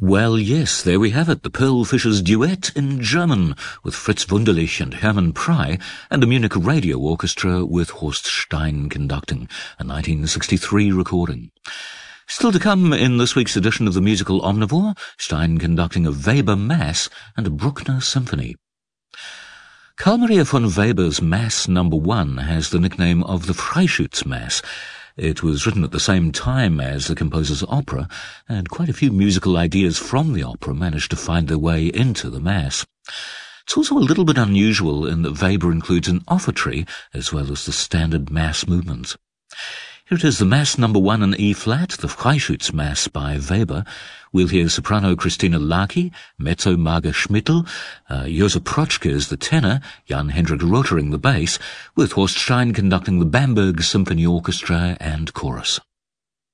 Well, yes, there we have it, the Pearl Fishers duet in German, with Fritz Wunderlich and Hermann Prey, and the Munich Radio Orchestra with Horst Stein conducting, a 1963 recording. Still to come in this week's edition of the Musical Omnivore, Stein conducting a Weber Mass and a Bruckner Symphony. Carl Maria von Weber's Mass No. 1 has the nickname of the Freischütz Mass. It was written at the same time as the composer's opera, and quite a few musical ideas from the opera managed to find their way into the Mass. It's also a little bit unusual in that Weber includes an offertory as well as the standard Mass movements. Here it is, the Mass No. 1 in E-flat, the Freischütz Mass by Weber. We'll hear soprano Christina Laki, mezzo Marga Schmittel, Josef Prochke as the tenor, Jan-Hendrik Rotering the bass, with Horst Stein conducting the Bamberg Symphony Orchestra and chorus.